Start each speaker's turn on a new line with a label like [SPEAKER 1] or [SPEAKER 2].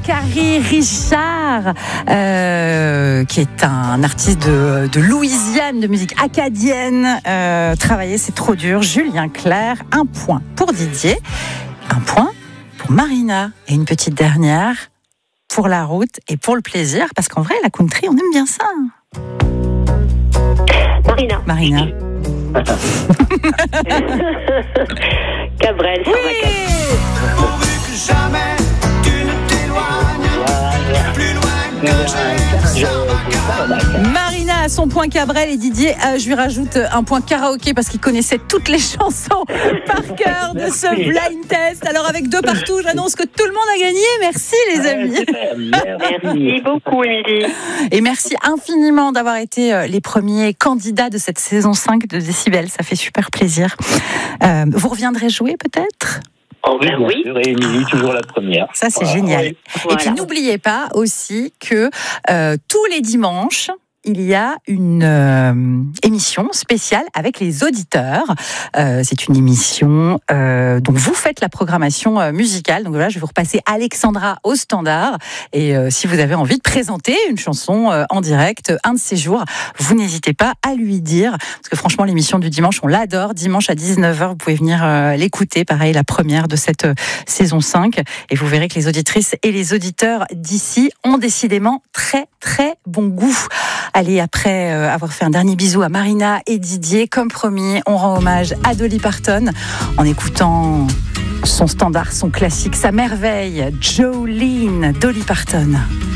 [SPEAKER 1] Zachary Richard, qui est un artiste de Louisiane, de musique acadienne. Travailler, c'est trop dur. Julien Clerc, 1 point pour Didier, 1 point pour Marina. Et une petite dernière pour la route et pour le plaisir, parce qu'en vrai, la country, on aime bien ça. Marina.
[SPEAKER 2] Cabrel, sur ma tête.
[SPEAKER 3] Pourvu que jamais tu ne t'éloignes plus loin que j'ai
[SPEAKER 1] Marina a son point Cabrel et Didier, je lui rajoute un point karaoké parce qu'il connaissait toutes les chansons par cœur de ce blind test. Alors avec 2 partout, j'annonce que tout le monde a gagné. Merci les amis.
[SPEAKER 2] Merci beaucoup Émilie.
[SPEAKER 1] Et merci infiniment d'avoir été les premiers candidats de cette saison 5 de Décibel. Ça fait super plaisir. Vous reviendrez jouer peut-être ?
[SPEAKER 2] Oh ben oui.
[SPEAKER 4] Et Émilie, toujours la première.
[SPEAKER 1] Ça, c'est génial.
[SPEAKER 4] Oui.
[SPEAKER 1] Et puis, n'oubliez pas aussi que tous les dimanches, il y a une émission spéciale avec les auditeurs. C'est une émission dont vous faites la programmation musicale. Donc voilà, je vais vous repasser Alexandra au standard. Et si vous avez envie de présenter une chanson en direct, un de ces jours, vous n'hésitez pas à lui dire. Parce que franchement, l'émission du dimanche, on l'adore. Dimanche à 19h, vous pouvez venir l'écouter. Pareil, la première de cette saison 5. Et vous verrez que les auditrices et les auditeurs d'ici ont décidément très, très bon goût. Allez, après avoir fait un dernier bisou à Marina et Didier, comme promis, on rend hommage à Dolly Parton en écoutant son standard, son classique, sa merveille, Jolene, Dolly Parton.